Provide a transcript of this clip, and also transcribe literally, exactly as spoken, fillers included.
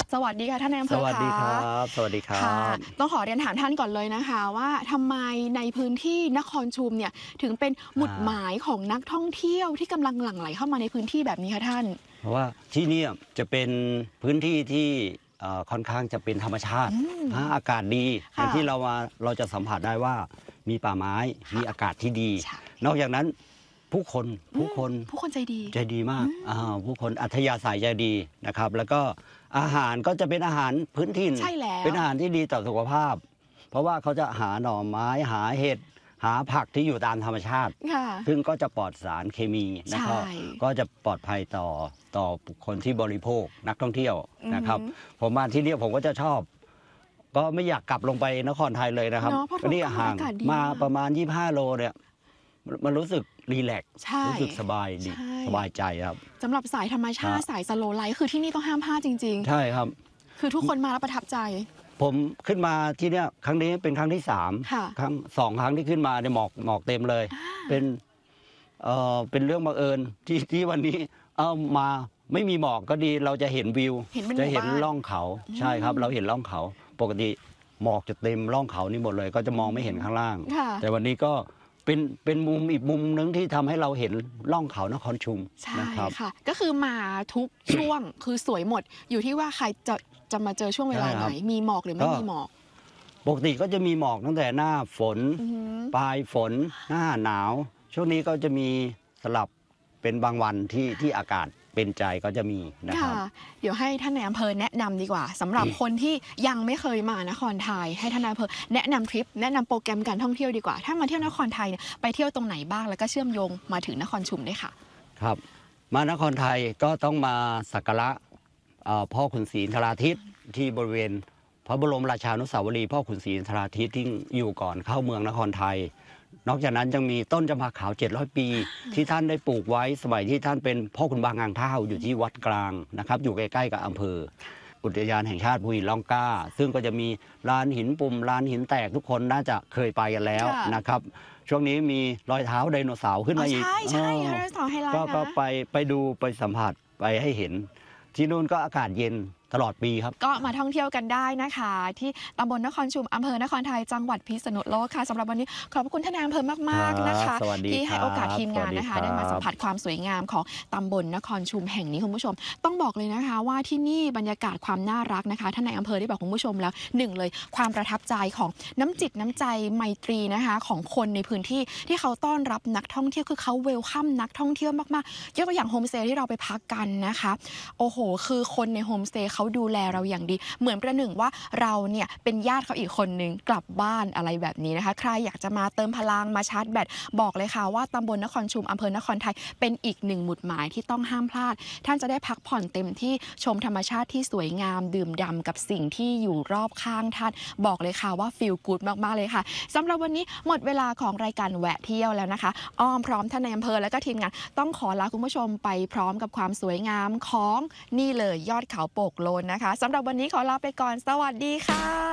สวัสดีค่ะท่านนายอำเภอสวัสดีครับสวัสดีครับต้องขอเรียนถามท่านก่อนเลยนะคะว่าทำไมในพื้นที่นครชุมเนี่ยถึงเป็นหมุดหมายของนักท่องเที่ยวที่กำลังหลั่งไหลเข้ามาในพื้นที่แบบนี้คะท่านเพราะว่าที่นี่จะเป็นพื้นที่ที่ค่อนข้างจะเป็นธรรมชาติอากาศดีอย่างที่เรามาเราจะสัมผัสได้ว่ามีป่าไม้มีอากาศที่ดีนอกจากนั้นผู้คนผู้คนผู้คนใจดีใจดีมากผู้คนอัธยาศัยใจดีนะครับแล้วก็อาหารก็จะเป็นอาหารพื้นถิ่นเป็นอาหารที่ดีต่อสุขภาพเพราะว่าเขาจะหาหน่อไม้หาเห็ดหาผักที่อยู่ตามธรรมชาติซึ่งก็จะปลอดสารเคมีนะครับก็จะปลอดภัยต่อต่อคนที่บริโภคนักท่องเที่ยวนะครับผมมาที่นี่ผมก็จะชอบก็ไม่อยากกลับลงไปนครไทยเลยนะครับนี่ห่างมาประมาณยี่สิบห้าโลเนี่ยมันรู้สึกรีแลกซ์รู้สึกสบายดีสบายใจครับสำหรับสายธรรมชาติสายสโลว์ไลฟ์คือที่นี่ต้องห้ามพลาดจริงๆใช่ครับคือทุกคนมาแล้วประทับใจผมขึ้นมาที่เนี้ยครั้งนี้เป็นครั้งที่สามครั้งสองครั้งที่ขึ้นมาเนี่ยหมอกหมอกเต็มเลยเป็นเอ่อเป็นเรื่องบังเอิญที่ที่วันนี้เอามาไม่มีหมอกก็ดีเราจะเห็นวิวจะเห็นล่องเขาใช่ครับเราเห็นล่องเขาปกติหมอกจะเต็มล่องเขานี่หมดเลยก็จะมองไม่เห็นข้างล่างแต่วันนี้ก็เป็นเป็นมุมอีกมุมนึงที่ทำให้เราเห็นล่องเขานครชุมนะครับค่ะก็คือมาทุกช่วงคือสวยหมดอยู่ที่ว่าใครจะจะมาเจอช่วงเวลาไหนมีหมอกหรือไม่มีหมอกปกติก็จะมีหมอกตั้งแต่หน้าฝนปลายฝนหน้าหนาวช่วงนี้ก็จะมีสลับเป็นบางวันที่ที่อากาศเป็นใจก็จะมีนะครับเดี๋ยวให้ท่านนายอำเภอแนะนำดีกว่าสำหรับคนที่ยังไม่เคยมานครไทยให้ท่านนายอำเภอแนะนำทริปแนะนำโปรแกรมการท่องเที่ยวดีกว่าถ้ามาเที่ยวนครไทยเนี่ยไปเที่ยวตรงไหนบ้างแล้วก็เชื่อมโยงมาถึงนครชุมได้ค่ะครับมานครไทยก็ต้องมาสักการะพ่อขุนศรีอินทราทิตย์ที่บริเวณพระบรมราชานุสาวรีย์พ่อขุนศรีอินทราทิตย์ที่อยู่ก่อนเข้าเมืองนครไทยนอกจากนั้นยังมีต้นจำปาขาวเจ็ดร้อยปีที่ท่านได้ปลูกไว้สมัยที่ท่านเป็นพ่อขุนบางอ่างเท่าอยู่ที่วัดกลางนะครับอยู่ใกล้ๆกับอำเภออุทยานแห่งชาติภูหินร่องกล้าซึ่งก็จะมีลานหินปุ่มลานหินแตกทุกคนน่าจะเคยไปกันแล้วนะครับช่วงนี้มีรอยเท้าไดโนเสาร์ขึ้นมาอีกใช่ใช่ไดโนเสาร์ไฮไลท์นะก็ไปไปดูไปสัมผัสไปให้เห็นที่นู่นก็อากาศเย็นตลอดปีครับก็มาท่องเที่ยวกันได้นะคะที่ตำบลนครชุมอำเภอนครไทยจังหวัดพิษณุโลกค่ะสำหรับวันนี้ขอบคุณท่านนายอำเภอมากๆนะคะที่ให้โอกาสทีมงานนะคะได้มาสัมผัสความสวยงามของตำบลนครชุมแห่งนี้คุณผู้ชมต้องบอกเลยนะคะว่าที่นี่บรรยากาศความน่ารักนะคะท่านนายอำเภอได้บอกคุณผู้ชมแล้วหนึ่งเลยความประทับใจของน้ำจิตน้ำใจไมตรีนะคะของคนในพื้นที่ที่เขาต้อนรับนักท่องเที่ยวคือเขาเวลคัมนักท่องเที่ยวมากๆยกตัวอย่างโฮมสเตย์ที่เราไปพักกันนะคะโอ้โหคือคนในโฮมสเตย์เขาดูแลเราอย่างดีเหมือนประหนึ่งว่าเราเนี่ยเป็นญาติเขาอีกคนนึงกลับบ้านอะไรแบบนี้นะคะใครอยากจะมาเติมพลังมาชาร์จแบตบอกเลยค่ะว่าตำบลนครชุมอำเภอนครไทยเป็นอีกหนึ่งหมุดหมายที่ต้องห้ามพลาดท่านจะได้พักผ่อนเต็มที่ชมธรรมชาติที่สวยงามดื่มด่ำกับสิ่งที่อยู่รอบข้างท่านบอกเลยค่ะว่าฟีลกู๊ดมากๆเลยค่ะสำหรับวันนี้หมดเวลาของรายการแวะเที่ยวแล้วนะคะอ้อมพร้อมท่านนายอำเภอและก็ทีมงานต้องขอลาคุณผู้ชมไปพร้อมกับความสวยงามของนี่เลยยอดเขาโปกโลนนะคะสำหรับวันนี้ขอลาไปก่อนสวัสดีค่ะ